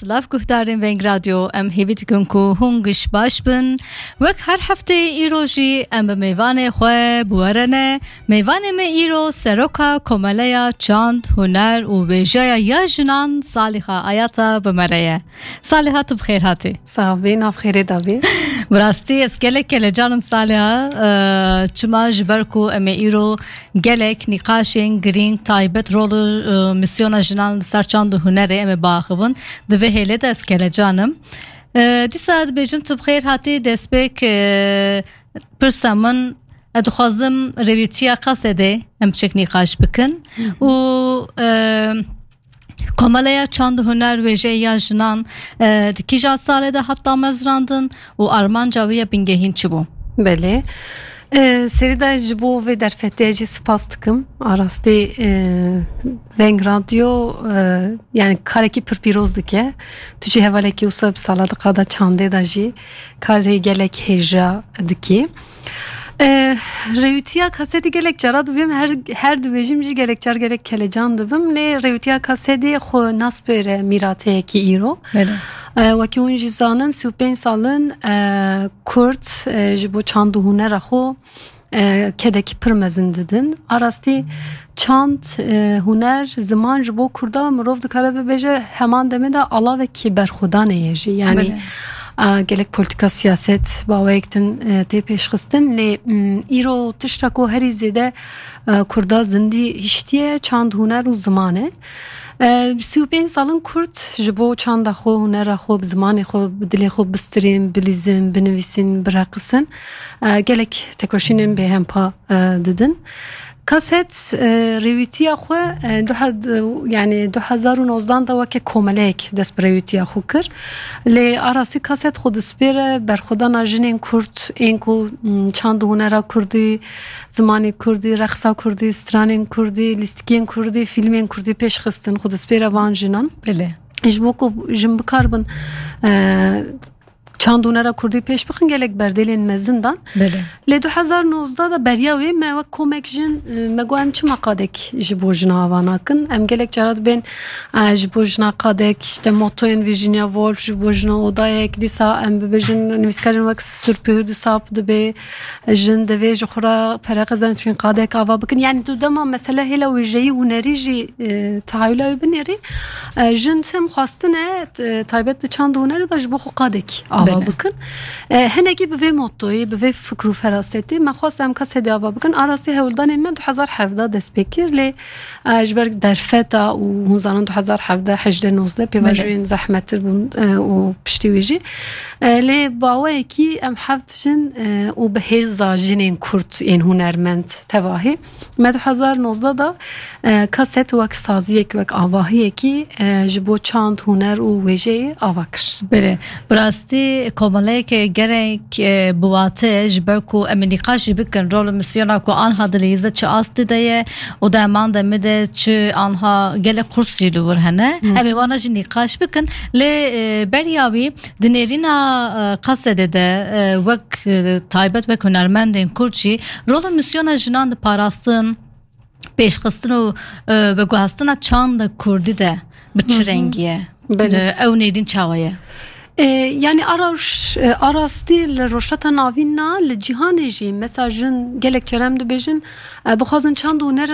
سلاف گفتارین ونگ رادیو ام هیویت کنکو هنگش باش بن وک هر هفته ایروجی ام به میوان خواه بورنه میوان می ایرو سروکا کمالیا چاند هنر و بیجای یا جنان صالحه آیاتا بمرایه. صالحه تو بخیر هاتی. صحابین آپ خیره دابی. براستی اسکلک کل جانم صالحه چما جبرکو ام ایرو گلک نقاشین گرینگ تایبت رول میسیون جنان سرچاند هنره ام باخون دوی هیله دست کل جانم. دی ساعت بیشتر تو بخیر هاتی دست بک پرسامن ادخازم رویتیا قصده ام چک نقاش بکن و کاملا چند هنر ویژه یا جنان کیجا ساله ده حتی مزراندن و آرمان جاویه بینگهین چی بو؟ بله. Serida jibo ve derfeteci spas tıkım arasti Venk Radyo yani kareki pırpiroz dike tücü hevaleki usab saladı kada çande daji kare gelek heja dike Revitiya kaseti gelek cara dubim her dubejimci gelek car gerek kelecan dubim le Revitiya kaseti xo nasbere mirate ki iro وکی اون جزانن 35 سالن کرد جبو چند هنر خو کدکی پرمزن دیدن arasتی چند هنر زمان جبو کردا مروف دکاره ببیجه همان دمه دا Allah ve kiber خدا نیجی یعنی gelek politika siyaset باویکتن تی پیشخستن لی ایرو تشتاکو هری زیده کردا زندی هشتیه چند هنر و زمانه 35 سالن کرد جبو چند خو هنر خو زمان خو دلی خو بسترین بلیزن بنویسین برقصن گلک تکرشینن به هم پا ددن کاست رویتیا خو یعنی 2019 دا وک کاملک دست رویتیا خو کر لی آراسی کاست خود سپیر بر خدا ناجنین کرد اینکو چند هنر کردی زمانی کردی رقصا کردی استرانین کردی لیستگین کردی فیلمین کردی پیش خستن خود سپیر وانجنان بله اجبوکو جنب کاربن چند هنر کردی پیش بخن گلک بردلین مزندان بله لی 2019 دا بریاوی ما وک کمک جن مگو ام چه مقادک جبو جنا واناکن ام گلک جرات بین جبو جنا قادک işte موتوین ویژینیا وولف جبو جنا odaya disa ام ببجن نویسکارن وک سرپیو ساب دبی جن دوی جخورا پرقزن چین قادک آوا بکن یعنی تو دما مثلا هلا ویژه‌ای هنری جی تعایلای بنری جن تم خواستنه تایبت چند هنر دا جبو خو قادک بکن هنگی به موتوی به فکر و فراستی من خواستم کسی دیابا بکن آراسی هولدان من 2017 دست بکر لی اجبر در فتا و هنزانان 2017 حجر نوزده پیواجوین زحمت و پشتی ویجی لی باوه کی ام حفتشن و به هیزا جنین کرد این هنرمند تواهی من 2019 دا کست وک سازی وک آواهی کی جبو چند هنر و ویجه آواکر بله براستی کاملا که گرک بواته جبرکو امنیقاش بکن رول مسیونا کو آنها دلیزه چه آستی دایه و دایمان دمیده چه آنها گل قرصی لور هنه امی وانا جی نقاش بکن لی بریاوی دنیرینا قصده ده وک تایبت وک هنرمندین کرچی رول مسیونا جنان ده پاراستن پیشخستن و بگوهستن چند کردی ده بچه رنگیه او نیدین چاویه yani arasتی لروشتا ناوینا لجهان جی مساجن گلک چرم دو بیجن بخوازن چند هنر